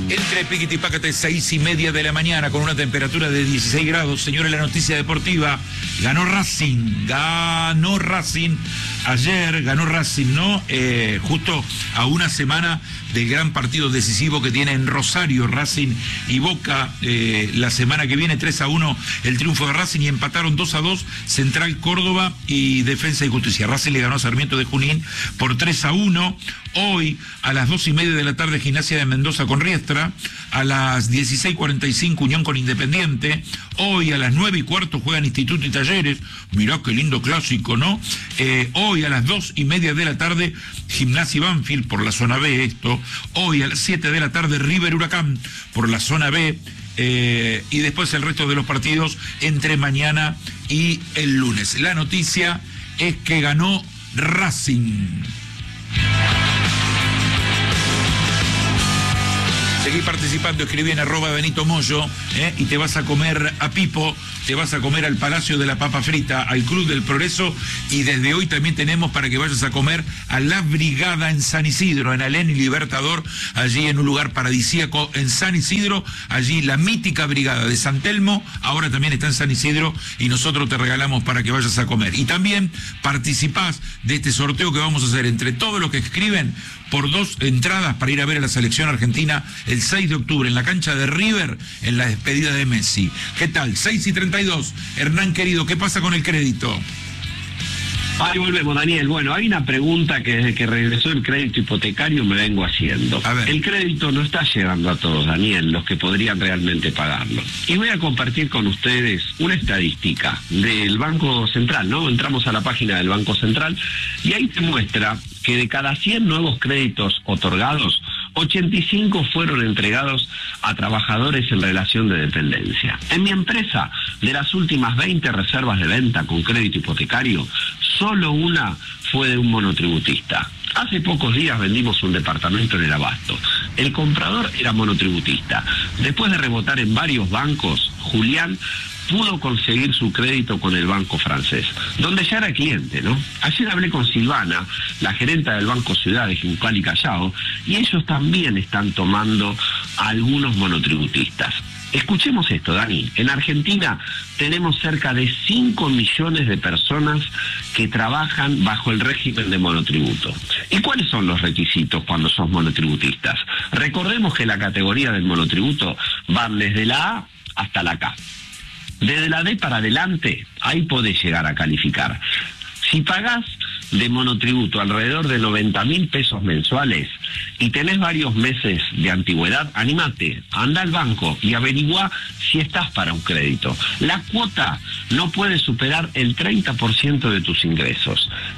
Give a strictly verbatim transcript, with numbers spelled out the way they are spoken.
Entre Piquiti y Pácate, seis y media de la mañana, con una temperatura de dieciséis grados. Señores, la noticia deportiva: ganó Racing, ganó Racing. Ayer ganó Racing, ¿no? Eh, justo a una semana del gran partido decisivo que tiene en Rosario, Racing y Boca. Eh, la semana que viene, tres a uno, el triunfo de Racing, y empataron dos a dos Central Córdoba y Defensa y Justicia. Racing le ganó a Sarmiento de Junín por tres a uno. Hoy, a las dos y media de la tarde, Gimnasia de Mendoza con Riestra. A las dieciséis cuarenta y cinco, Unión con Independiente. Hoy, a las nueve y cuarto, juegan Instituto y Talleres. Mirá qué lindo clásico, ¿no? Eh, hoy, a las dos y media de la tarde, Gimnasia y Banfield por la zona B, esto. Hoy, a las siete de la tarde, River Huracán por la zona B. Eh, y después el resto de los partidos entre mañana y el lunes. La noticia es que ganó Racing. Seguí participando, escribí en arroba Benito Moyo, ¿eh? Y te vas a comer a Pipo, te vas a comer al Palacio de la Papa Frita, al Club del Progreso, y desde hoy también tenemos para que vayas a comer a La Brigada en San Isidro, en Alén y Libertador, allí en un lugar paradisíaco en San Isidro. Allí la mítica Brigada de San Telmo ahora también está en San Isidro, y nosotros te regalamos para que vayas a comer. Y también participás de este sorteo que vamos a hacer entre todos los que escriben por dos entradas para ir a ver a la selección argentina el seis de octubre en la cancha de River, en la despedida de Messi. ¿Qué tal? seis y treinta y dos. Hernán, querido, ¿qué pasa con el crédito? Ahí volvemos, Daniel. Bueno, hay una pregunta que desde que regresó el crédito hipotecario me vengo haciendo. A ver. El crédito no está llegando a todos, Daniel, los que podrían realmente pagarlo. Y voy a compartir con ustedes una estadística del Banco Central, ¿no? Entramos a la página del Banco Central y ahí te muestra que de cada cien nuevos créditos otorgados, ochenta y cinco fueron entregados a trabajadores en relación de dependencia. En mi empresa, de las últimas veinte reservas de venta con crédito hipotecario, solo una fue de un monotributista. Hace pocos días vendimos un departamento en el Abasto. El comprador era monotributista. Después de rebotar en varios bancos, Julián pudo conseguir su crédito con el banco francés, donde ya era cliente, ¿no? Ayer hablé con Silvana, la gerenta del Banco Ciudad de Juncal y Callao, y ellos también están tomando a algunos monotributistas. Escuchemos esto, Dani. En Argentina tenemos cerca de cinco millones de personas que trabajan bajo el régimen de monotributo. ¿Y cuáles son los requisitos cuando sos monotributistas? Recordemos que la categoría del monotributo va desde la A hasta la K. Desde la D para adelante, ahí podés llegar a calificar. Si pagás de monotributo alrededor de noventa mil pesos mensuales y tenés varios meses de antigüedad, animate, anda al banco y averigua si estás para un crédito. La cuota no puede superar el treinta por ciento de tus ingresos.